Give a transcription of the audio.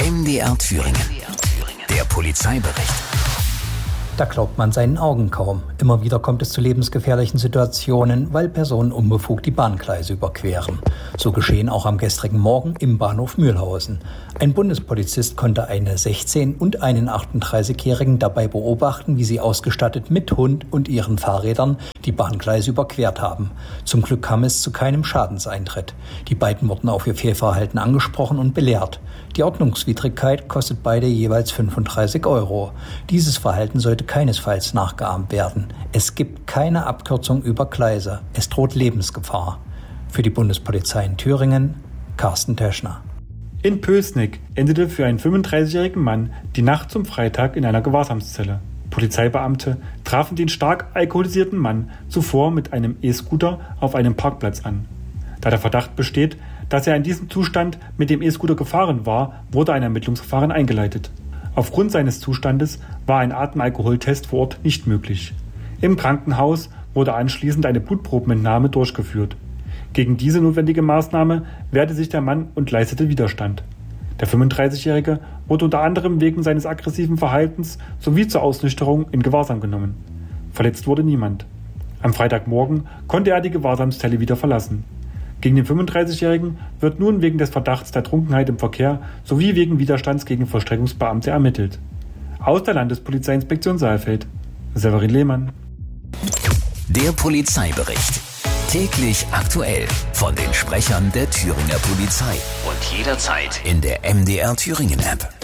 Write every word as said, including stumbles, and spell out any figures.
M D R Thüringen. Der Polizeibericht. Da glaubt man seinen Augen kaum. Immer wieder kommt es zu lebensgefährlichen Situationen, weil Personen unbefugt die Bahngleise überqueren. So geschehen auch am gestrigen Morgen im Bahnhof Mühlhausen. Ein Bundespolizist konnte eine sechzehn- und einen achtunddreißigjährigen dabei beobachten, wie sie ausgestattet mit Hund und ihren Fahrrädern die Bahngleise überquert haben. Zum Glück kam es zu keinem Schadenseintritt. Die beiden wurden auf ihr Fehlverhalten angesprochen und belehrt. Die Ordnungswidrigkeit kostet beide jeweils fünfunddreißig Euro. Dieses Verhalten sollte keinesfalls nachgeahmt werden. Es gibt keine Abkürzung über Gleise. Es droht Lebensgefahr. Für die Bundespolizei in Thüringen, Carsten Teschner. In Pößneck endete für einen fünfunddreißigjährigen Mann die Nacht zum Freitag in einer Gewahrsamszelle. Polizeibeamte trafen den stark alkoholisierten Mann zuvor mit einem E-Scooter auf einem Parkplatz an. Da der Verdacht besteht, dass er in diesem Zustand mit dem E-Scooter gefahren war, wurde ein Ermittlungsverfahren eingeleitet. Aufgrund seines Zustandes war ein Atemalkoholtest vor Ort nicht möglich. Im Krankenhaus wurde anschließend eine Blutprobenentnahme durchgeführt. Gegen diese notwendige Maßnahme wehrte sich der Mann und leistete Widerstand. Der fünfunddreißigjährige wurde unter anderem wegen seines aggressiven Verhaltens sowie zur Ausnüchterung in Gewahrsam genommen. Verletzt wurde niemand. Am Freitagmorgen konnte er die Gewahrsamszelle wieder verlassen. Gegen den fünfunddreißigjährigen wird nun wegen des Verdachts der Trunkenheit im Verkehr sowie wegen Widerstands gegen Vollstreckungsbeamte ermittelt. Aus der Landespolizeiinspektion Saalfeld, Severin Lehmann. Der Polizeibericht. Täglich aktuell von den Sprechern der Thüringer Polizei und jederzeit in der M D R Thüringen App.